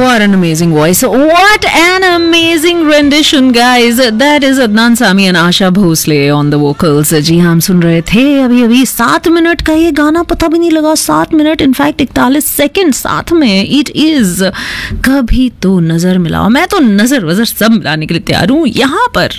What an amazing voice. What an amazing rendition, guys. That is Adnan Sami and Asha Bhosle on the vocals. जी हम सुन रहे थे अभी 7 minute का ये गाना, पता भी नहीं लगा 7 मिनट, इनफैक्ट 41 सेकेंड साथ में. इट इज कभी तो नजर मिलाओ. मैं तो नजर वजर सब मिलाने के लिए तैयार हूँ यहाँ पर.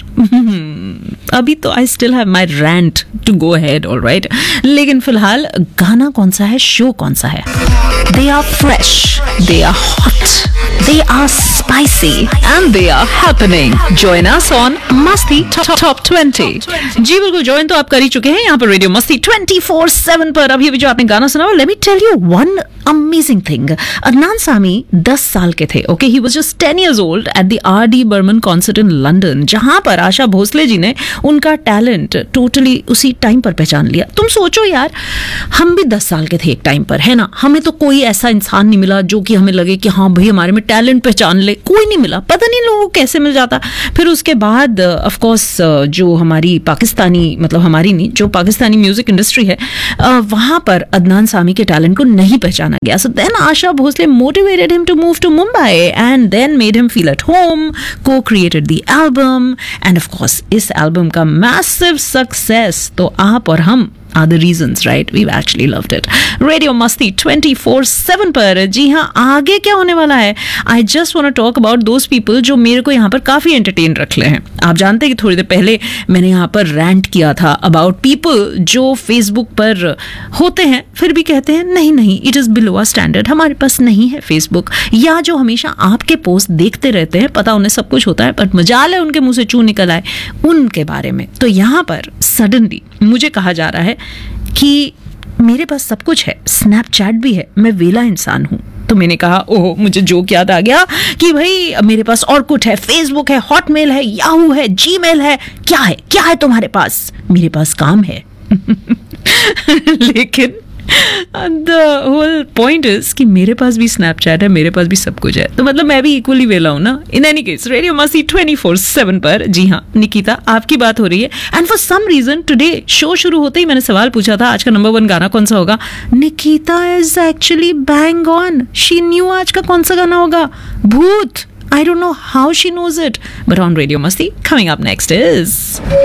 अभी तो I still have my rant to go ahead, alright. लेकिन फिलहाल गाना कौन सा है, शो कौन सा है? They are fresh, they are hot, they are spicy, and they are happening. Join us on Masti Top 20. जी बिल्कुल, ज्वाइन तो आप कर ही चुके हैं यहाँ पर रेडियो मस्ती 24/7 पर. अभी जो आपने गाना सुना, let me tell you one amazing thing. Adnan Sami 10 साल के थे. Okay, he was just 10 years old at the R.D. Burman concert in London, जहाँ पर आशा भोसले जी ने उनका टैलेंट टोटली उसी टाइम पर पहचान लिया. तुम सोचो यार, हम भी 10 साल के थे एक टाइम पर, है ना. हमें तो कोई ऐसा इंसान नहीं मिला जो कि हमें लगे कि हाँ भाई हमारे में टैलेंट पहचान ले. कोई नहीं मिला. पता नहीं लोगों को कैसे मिल जाता. फिर उसके बाद ऑफ कोर्स जो हमारी पाकिस्तानी, मतलब हमारी नहीं, जो पाकिस्तानी म्यूजिक इंडस्ट्री है, वहां पर अदनान सामी के टैलेंट को नहीं पहचाना गया. So then Asha Bhosle motivated him to move to Mumbai and then made him feel at home, को created the album, end of course इस एल्बम का मैसिव सक्सेस तो आप और हम are the reasons, right? We've actually loved it. Radio Masti 24/7 पर. जी हाँ, आगे क्या होने वाला है? I just want to talk about those people जो मेरे को यहाँ पर काफ़ी entertain रख ले हैं. आप जानते हैं कि थोड़ी देर पहले मैंने यहाँ पर rant किया था about people जो Facebook पर होते हैं फिर भी कहते हैं नहीं it is below our standard, हमारे पास नहीं है Facebook, या जो हमेशा आपके पोस्ट देखते रहते हैं, पता उन्हें सब कुछ होता है बट मजाल है उनके मुंह से चू निकल आए, उनके बारे में. तो यहाँ पर सडनली मुझे कहा जा रहा है कि मेरे पास सब कुछ है, स्नैपचैट भी है, मैं वेला इंसान हूँ. तो मैंने कहा ओह, मुझे जोक याद आ गया कि भाई मेरे पास और कुछ है, फेसबुक है, हॉटमेल है, याहू है, जीमेल है. क्या है तुम्हारे पास? मेरे पास काम है. लेकिन the whole point is कि मेरे पास भी स्नैपचैट है, मेरे पास भी सब कुछ है, तो मतलब मैं भी इक्वली वेला हूँ ना. इन एनी केस रेडियो मस्ती 24/7 पर. जी हाँ निकिता, आपकी बात हो रही है. And for some reason today show शुरू होते ही मैंने सवाल पूछा था आज का नंबर 1 गाना कौन सा होगा. Nikita is actually bang on. She knew आज का कौन सा गाना होगा. भूत. I don't know how she knows it, but on Radio Masti, coming up next is...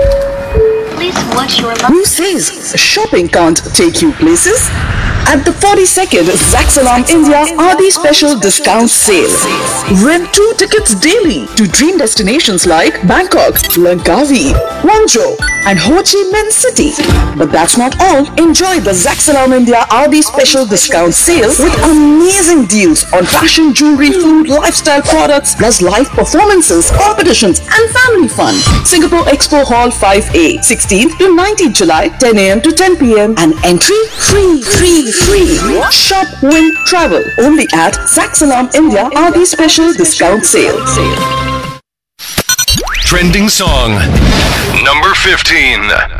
Who says shopping can't take you places? At the 42nd Zaxalam India RD Special Discount Sale. Rent 2 tickets daily to dream destinations like Bangkok, Langkawi, Guangzhou and Ho Chi Minh City. But that's not all. Enjoy the Zaxalam India RD Special Discount Sale with amazing deals on fashion, jewelry, food, lifestyle products, plus live performances, competitions and family fun. Singapore Expo Hall 5A, 16th to 19th July, 10 a.m. to 10 p.m. and entry free. Shop, win, travel. Only at Zaxalam India RD Special Discount Sale. Trending song number 15.